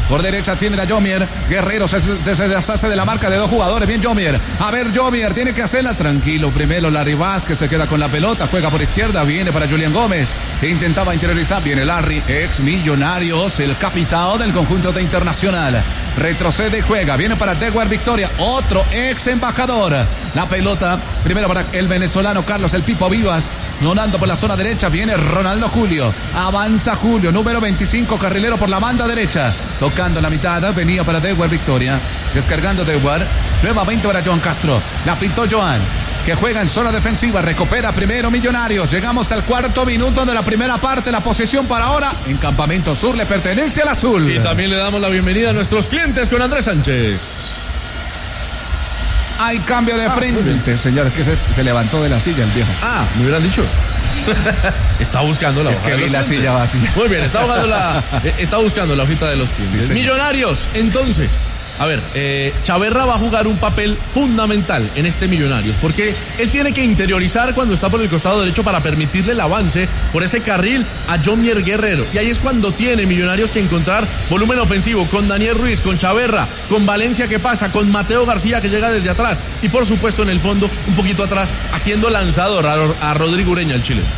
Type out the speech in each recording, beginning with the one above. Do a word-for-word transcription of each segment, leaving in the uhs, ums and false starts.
Por derecha tiene a Jomier. Guerrero se, se deshace de la marca de dos jugadores. Bien Jomier. A ver Jomier, tiene que hacerla. Tranquilo, primero Larry Vázquez se queda con la pelota. Juega por izquierda, viene para Julián Gómez. Intentaba interiorizar, viene Larry, ex Millonarios, el capitán del conjunto de Internacional. Retrocede y juega, viene para Dewar Victoria, otro ex embajador. La pelota, primero para el venezolano Carlos El Pipo Vivas. Donando por la zona derecha, viene Ronaldo Julio. Avanza Julio, número veinticinco, carrilero por la banda derecha. Tocando la mitad, venía para Dewar Victoria. Descargando Dewar, nuevamente para Joan Castro. La filtró Joan, que juega en zona defensiva, recupera primero Millonarios. Llegamos al cuarto minuto de la primera parte. La posesión para ahora en Campamento Sur le pertenece al azul. Y también le damos la bienvenida a nuestros clientes con Andrés Sánchez. Hay cambio de ah, frente, señor, que se, se levantó de la silla el viejo. Ah, me hubieran dicho. Está buscando la es hojita que de vi los la clientes. silla vacía. Muy bien, está buscando la, está buscando la hojita de los clientes. Sí, Millonarios, entonces. A ver, eh, Chaverra va a jugar un papel fundamental en este Millonarios, porque él tiene que interiorizar cuando está por el costado derecho para permitirle el avance por ese carril a Jomier Guerrero. Y ahí es cuando tiene Millonarios que encontrar volumen ofensivo con Daniel Ruiz, con Chaverra, con Valencia que pasa, con Mateo García que llega desde atrás y por supuesto en el fondo, un poquito atrás, haciendo lanzador a, a Rodrigo Ureña, el chileno.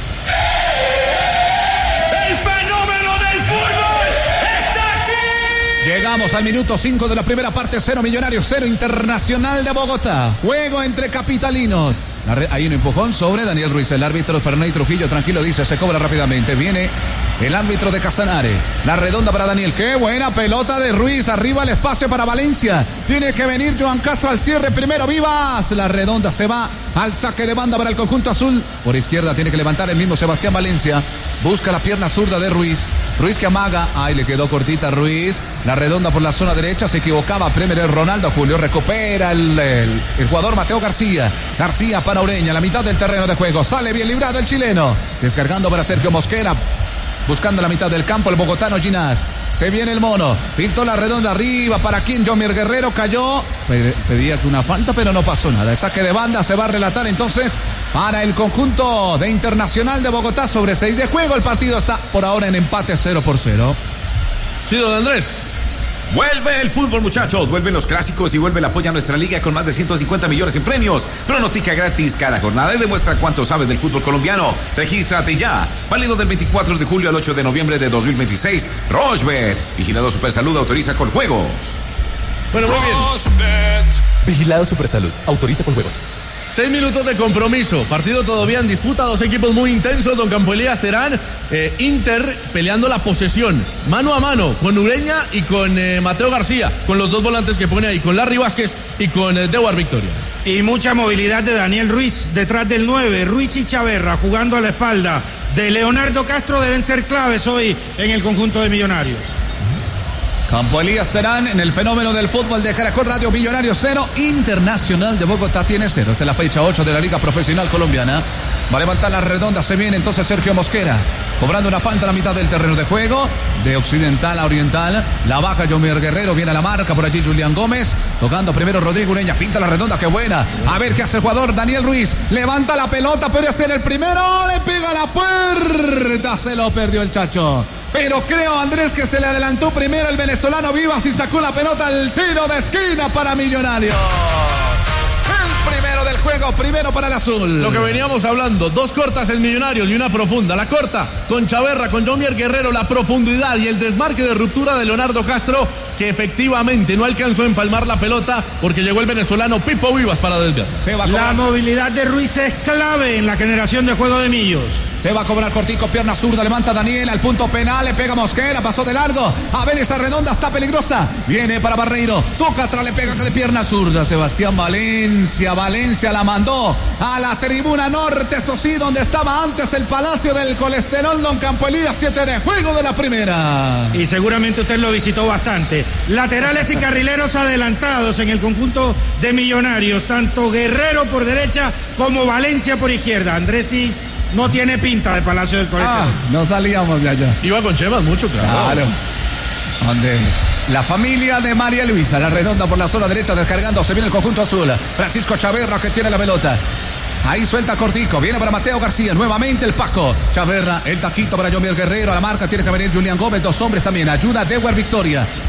Llegamos al minuto cinco de la primera parte. Cero Millonarios, cero Internacional de Bogotá. Juego entre capitalinos. Hay un empujón sobre Daniel Ruiz. El árbitro Ferney Trujillo, tranquilo, dice, se cobra rápidamente. Viene el árbitro de Casanare. La redonda para Daniel. Qué buena pelota de Ruiz. Arriba el espacio para Valencia. Tiene que venir Joan Castro al cierre. Primero Vivas. La redonda se va al saque de banda para el conjunto azul. Por izquierda tiene que levantar el mismo Sebastián Valencia. Busca la pierna zurda de Ruiz. Ruiz que amaga. Ay, le quedó cortita Ruiz. La redonda por la zona derecha. Se equivocaba. Primero Ronaldo Julio. Recupera el, el, el jugador Mateo García. García para Ureña. La mitad del terreno de juego. Sale bien librado el chileno. Descargando para Sergio Mosquera. Buscando la mitad del campo el bogotano Ginás. Se viene el mono. Pintó la redonda arriba. ¿Para quién? Jomier Guerrero cayó. Pedía que una falta, pero no pasó nada. El saque de banda se va a relatar entonces para el conjunto de Internacional de Bogotá sobre seis de juego. El partido está por ahora en empate cero por cero. Sí, don Andrés. Vuelve el fútbol, muchachos, vuelven los clásicos y vuelve el apoyo a nuestra liga con más de ciento cincuenta millones en premios. Pronostica gratis cada jornada y demuestra cuánto sabes del fútbol colombiano. Regístrate ya. Válido del veinticuatro de julio al ocho de noviembre de dos mil veintiséis. Rochebet. Vigilado Supersalud, autoriza con juegos. Bueno, muy bien. Vigilado Supersalud, autoriza con juegos. Seis minutos de compromiso, partido todavía en disputa, dos equipos muy intensos, don Campo Elías Terán, eh, Inter peleando la posesión, mano a mano, con Ureña y con eh, Mateo García, con los dos volantes que pone ahí, con Larry Vázquez y con eh, Dewar Victoria. Y mucha movilidad de Daniel Ruiz detrás del nueve, Ruiz y Chaverra jugando a la espalda de Leonardo Castro deben ser claves hoy en el conjunto de Millonarios. Campo Elías Terán en el fenómeno del fútbol de Caracol Radio. Millonarios cero, Internacional de Bogotá tiene cero. Esta es la fecha ocho de la Liga Profesional Colombiana. Va a levantar la redonda, se viene entonces Sergio Mosquera, cobrando una falta a la mitad del terreno de juego, de occidental a oriental. La baja Jomier Guerrero, viene a la marca por allí Julián Gómez, tocando primero Rodrigo Ureña, finta la redonda, qué buena. A ver qué hace el jugador Daniel Ruiz, levanta la pelota, puede ser el primero, le pega a la puerta, se lo perdió el Chacho. Pero creo, Andrés, que se le adelantó primero el venezolano Vivas y sacó la pelota al tiro de esquina para Millonarios. El primero del juego, primero para el azul. Lo que veníamos hablando, dos cortas en Millonarios y una profunda. La corta con Chaverra, con Jomier Guerrero, la profundidad y el desmarque de ruptura de Leonardo Castro, que efectivamente no alcanzó a empalmar la pelota porque llegó el venezolano Pipo Vivas para desviar. La movilidad de Ruiz es clave en la generación de juego de Millos. Se va a cobrar cortico, pierna zurda, levanta Daniel al punto penal, le pega Mosquera, pasó de largo. A ver, esa redonda está peligrosa. Viene para Barreiro, toca atrás, le pega de pierna zurda. Sebastián Valencia, Valencia la mandó a la tribuna norte, eso sí, donde estaba antes el Palacio del Colesterol, don Campo Elías, siete de juego de la primera. Y seguramente usted lo visitó bastante. Laterales y carrileros adelantados en el conjunto de Millonarios, tanto Guerrero por derecha como Valencia por izquierda. Andrés sí no tiene pinta de Palacio del Colesterol. Ah, no salíamos de allá. Iba con Chevas mucho, claro. Claro. Donde la familia de María Luisa, la redonda por la zona derecha, descargando, se viene el conjunto azul. Francisco Chaverra que tiene la pelota. Ahí suelta cortico, viene para Mateo García, nuevamente el Paco. Chaverra, el taquito para Jomier Guerrero, a la marca tiene que venir Julián Gómez, dos hombres también, ayuda Dewar Victoria.